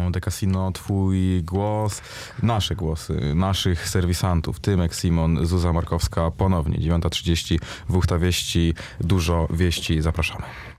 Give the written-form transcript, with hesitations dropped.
Monte Cassino, twój głos, nasze głosy, naszych serwisantów, Tymek, Simon, Zuza Markowska, ponownie 9:30, Wuchta Wieści, dużo wieści, zapraszamy.